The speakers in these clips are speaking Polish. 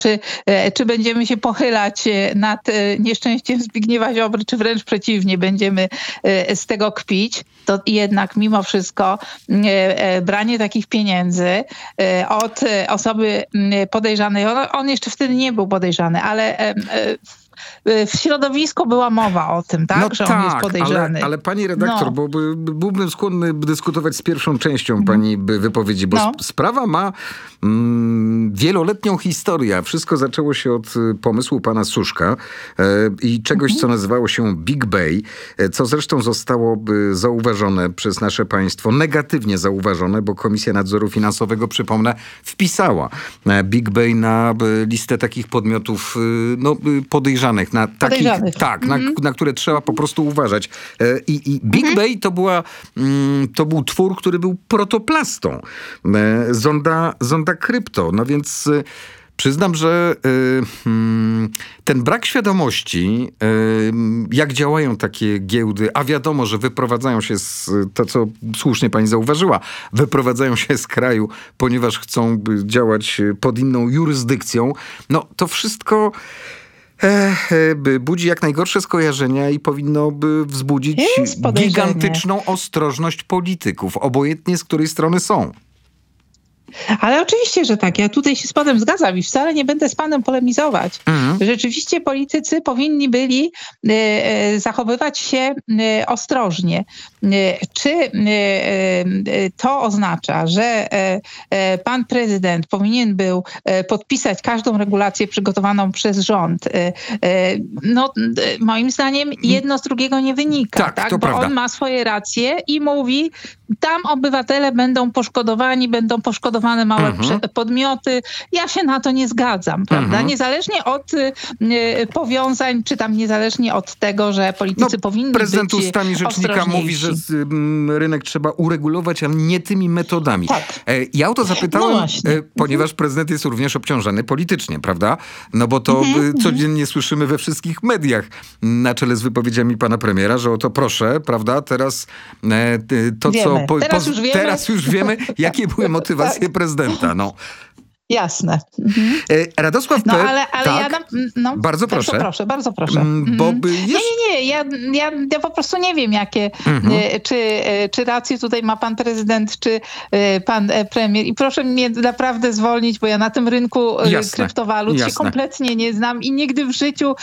czy będziemy się pochylać nad nieszczęściem Zbigniewa Ziobry, czy wręcz przeciwnie, będziemy z tego kpić, to jednak mimo wszystko branie takich pieniędzy od osoby podejrzanej, on jeszcze wtedy nie był podejrzany, ale w środowisku była mowa o tym, tak? Że on jest podejrzany. Ale pani redaktor, bo byłbym skłonny dyskutować z pierwszą częścią pani wypowiedzi, bo sprawa ma wieloletnią historię. Wszystko zaczęło się od pomysłu pana Suszka i czegoś, co nazywało się Big Bay, co zresztą zostało zauważone przez nasze państwo, negatywnie zauważone, bo Komisja Nadzoru Finansowego, przypomnę, wpisała Big Bay na listę takich podmiotów podejrzanych. Na które trzeba po prostu uważać. I Big Bay to był twór, który był protoplastą zonda krypto. No więc przyznam, że ten brak świadomości, jak działają takie giełdy, a wiadomo, że wyprowadzają się to, co słusznie pani zauważyła, wyprowadzają się z kraju, ponieważ chcą działać pod inną jurysdykcją, no to wszystko budzi jak najgorsze skojarzenia i powinno wzbudzić gigantyczną ostrożność polityków, obojętnie z której strony są. Ale oczywiście, że tak. Ja tutaj się z panem zgadzam i wcale nie będę z panem polemizować. Rzeczywiście politycy powinni byli zachowywać się ostrożnie. Czy to oznacza, że pan prezydent powinien był podpisać każdą regulację przygotowaną przez rząd? No, moim zdaniem jedno z drugiego nie wynika. Tak? To Bo prawda. on ma swoje racje i mówi, tam obywatele będą poszkodowani, będą poszkodowane małe podmioty. Ja się na to nie zgadzam, prawda? Niezależnie od powiązań, czy tam niezależnie od tego, że politycy powinni prezydent być ustami rzecznika mówi, że rynek trzeba uregulować, ale nie tymi metodami. Tak. Ja o to zapytałem, ponieważ prezydent jest również obciążony politycznie, prawda? No bo to codziennie słyszymy we wszystkich mediach, na czele z wypowiedziami pana premiera, że oto proszę, prawda? Teraz to, wiemy. co... Teraz już wiemy, jakie były motywacje prezydenta. No. Jasne. Radosław P. Ale tak, ja bardzo proszę. Bardzo proszę. Bo Nie. Ja po prostu nie wiem, jakie, czy rację tutaj ma pan prezydent, czy pan premier. I proszę mnie naprawdę zwolnić, bo ja na tym rynku kryptowalut się kompletnie nie znam i nigdy w życiu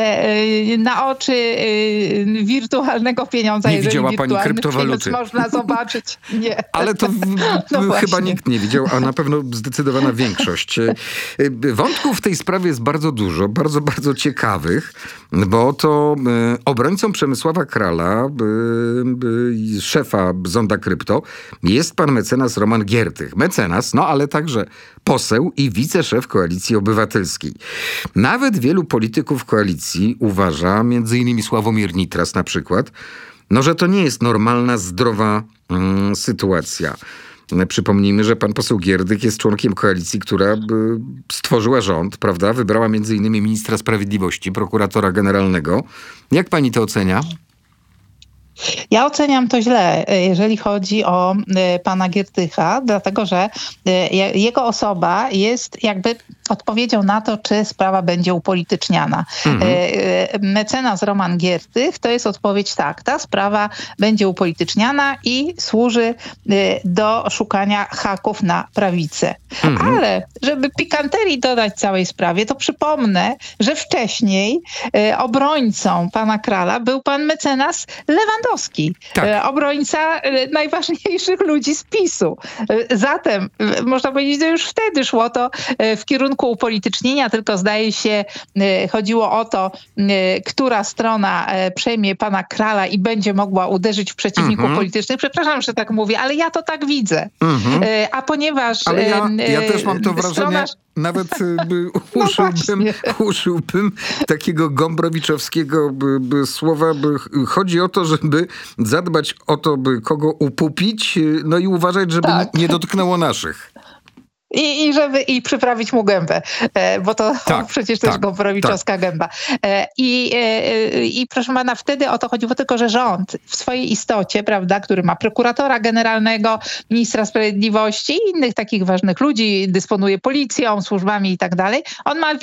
na oczy wirtualnego pieniądza, nie widziała pani kryptowaluty. Można zobaczyć. Nie. Ale to chyba nikt nie widział, a na pewno zdecydowana większość. Wątków w tej sprawie jest bardzo dużo, bardzo, bardzo ciekawych, bo to obrońcą Przemysława Krala, szefa Zonda Krypto, jest pan mecenas Roman Giertych. Mecenas, ale także poseł i wiceszef Koalicji Obywatelskiej. Nawet wielu polityków koalicji uważa, między innymi Sławomir Nitras na przykład, że to nie jest normalna, zdrowa sytuacja. Przypomnijmy, że pan poseł Giertych jest członkiem koalicji, która stworzyła rząd, prawda? Wybrała między innymi ministra sprawiedliwości, prokuratora generalnego. Jak pani to ocenia? Ja oceniam to źle, jeżeli chodzi o pana Giertycha, dlatego że jego osoba jest jakby odpowiedzią na to, czy sprawa będzie upolityczniana. Mecenas Roman Giertych to jest odpowiedź tak, ta sprawa będzie upolityczniana i służy do szukania haków na prawicę. Ale żeby pikanterii dodać całej sprawie, to przypomnę, że wcześniej obrońcą pana Krala był pan mecenas Lewandowski. Tak. Obrońca najważniejszych ludzi z PiS-u. Zatem można powiedzieć, że już wtedy szło to w kierunku upolitycznienia, tylko zdaje się chodziło o to, która strona przejmie pana Krala i będzie mogła uderzyć w przeciwników politycznych. Przepraszam, że tak mówię, ale ja to tak widzę. A ponieważ... Ale ja też mam to wrażenie, nawet użyłbym takiego gombrowiczowskiego słowa, chodzi o to, żeby zadbać o to, by kogo upupić, i uważać, żeby nie dotknęło naszych. I przyprawić mu gębę, bo to przecież też gombrowicz-owska gęba. I proszę pana, wtedy o to chodziło, tylko że rząd w swojej istocie, prawda, który ma prokuratora generalnego, ministra sprawiedliwości i innych takich ważnych ludzi, dysponuje policją, służbami i tak dalej, on ma